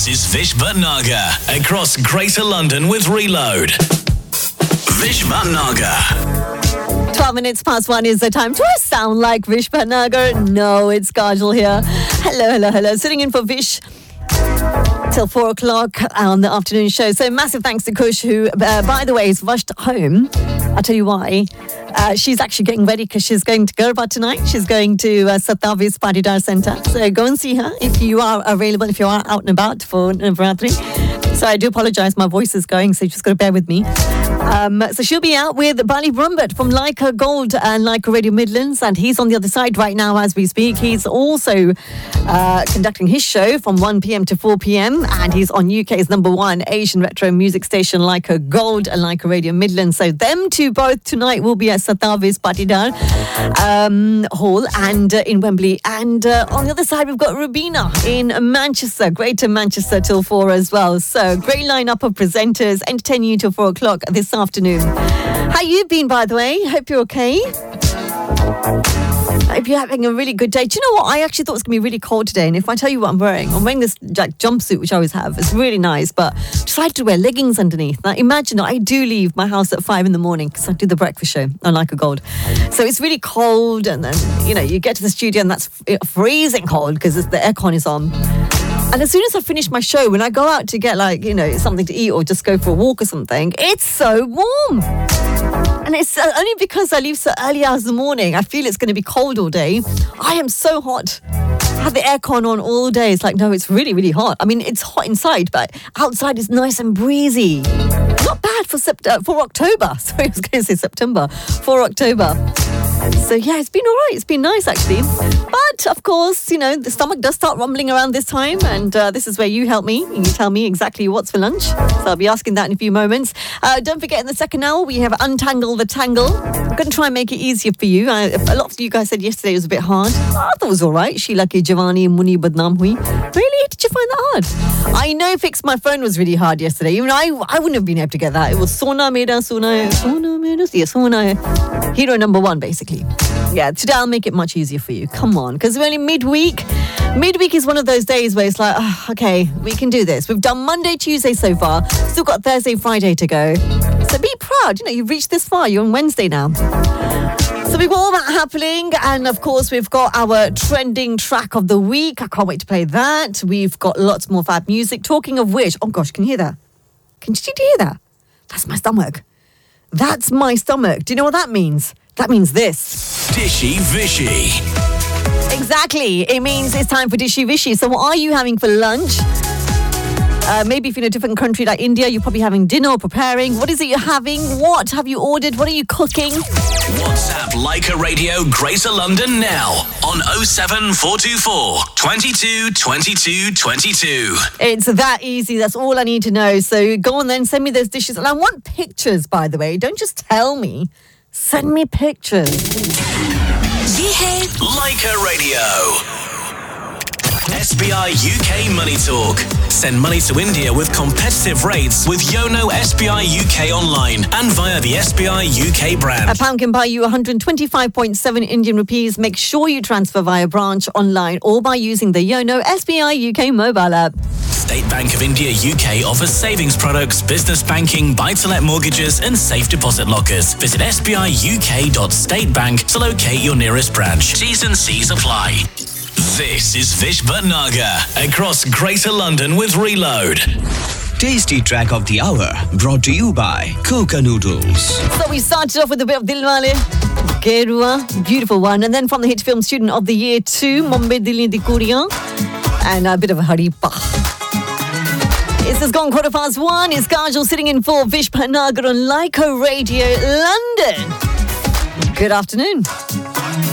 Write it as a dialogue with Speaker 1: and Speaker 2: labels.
Speaker 1: This is Vish Bhatnagar across Greater London with Reload. Vish Bhatnagar.
Speaker 2: 12 minutes past 1 is the time. Do I sound like Vish Bhatnagar? No, it's Kajal here. Hello. Sitting in for Vish till 4 o'clock on the afternoon show. So massive thanks to Kush, who, by the way, is rushed home. I'll tell you why. She's actually getting ready because she's going to Garba tonight. She's going to Satavis Patidar Centre. So go and see her if you are available, if you are out and about for Navratri. So I do apologise, my voice is going, so you just got to bear with me. So she'll be out with Bali Brumbert from Leica Gold and Leica Radio Midlands, and he's on the other side right now as we speak. He's also conducting his show from 1 p.m. to 4 p.m, and he's on UK's #1 Asian retro music station Leica Gold and Leica Radio Midlands. So them two both tonight will be at Satavis Patidar Hall and in Wembley. And on the other side we've got Rubina in Manchester, Greater Manchester till 4 as well. So great lineup of presenters, entertain you till 4 o'clock this afternoon. How you been, by the way? Hope you're okay. I hope you're having a really good day. Do you know what? I actually thought it was going to be really cold today, and if I tell you what I'm wearing this jumpsuit, which I always have. It's really nice, but decided to wear leggings underneath. Now, imagine I do leave my house at 5 in the morning because I do the breakfast show on Leica Gold. So it's really cold, and then, you get to the studio and that's freezing cold because the aircon is on. And as soon as I finish my show, when I go out to get something to eat or just go for a walk or something, it's so warm. And it's only because I leave so early hours in the morning, I feel it's going to be cold all day. I am so hot. I have the aircon on all day. It's like, no, it's really, really hot. I mean, it's hot inside, but outside is nice and breezy. Not bad for October. Sorry, I was going to say September. For October. So, yeah, it's been all right. It's been nice, actually. But, of course, the stomach does start rumbling around this time. And this is where you help me. You tell me exactly what's for lunch. So I'll be asking that in a few moments. Don't forget, in the second hour, we have Untangle the Tangle. I'm going to try and make it easier for you. A lot of you guys said yesterday it was a bit hard. I thought it was all right. Sheila Ki Javani Muni Badnaam Hui. Really? Did you find that hard? I know Fix My Phone was really hard yesterday. Even I wouldn't have been able to get that. It was Sona Mera Sona. Yeah, Sona. Hero number 1, basically. Yeah, today I'll make it much easier for you. Come on, because we're only midweek. Midweek is one of those days where it's like, okay, we can do this. We've done Monday, Tuesday so far. Still got Thursday, Friday to go. So be proud. You've reached this far. You're on Wednesday now. So we've got all that happening. And, of course, we've got our trending track of the week. I can't wait to play that. We've got lots more fab music. Talking of which, oh, gosh, can you hear that? Did you hear that? That's my stomach. That's my stomach. Do you know what that means? That means this.
Speaker 1: Dishy Vishy.
Speaker 2: Exactly. It means it's time for Dishy Vishy. So what are you having for lunch? Maybe if you're in a different country like India, you're probably having dinner or preparing. What is it you're having? What have you ordered? What are you cooking?
Speaker 1: WhatsApp Leica Radio Greater London now on 07424 22 22 22.
Speaker 2: It's that easy. That's all I need to know. So go on then, send me those dishes. And I want pictures, by the way. Don't just tell me. Send me pictures.
Speaker 1: Leica Radio. SBI UK Money Talk. Send money to India with competitive rates with Yono SBI UK online and via the SBI UK brand.
Speaker 2: A pound can buy you 125.7 Indian rupees. Make sure you transfer via branch, online or by using the Yono SBI UK mobile app.
Speaker 1: State Bank of India UK offers savings products, business banking, buy-to-let mortgages and safe deposit lockers. Visit sbiuk.statebank to locate your nearest branch. T's and C's apply. This is Vish Bhatnagar across Greater London with Reload.
Speaker 3: Tasty track of the hour brought to you by Coca Noodles.
Speaker 2: So we started off with a bit of Dilwale, Gerua, beautiful one. And then from the hit film Student of the Year 2, Mumbai Dilli Di Kuriyan, and a bit of a Haripa. This has gone 1:15. It's Kajal sitting in for Vish Bhatnagar on Leica Radio London. Good afternoon.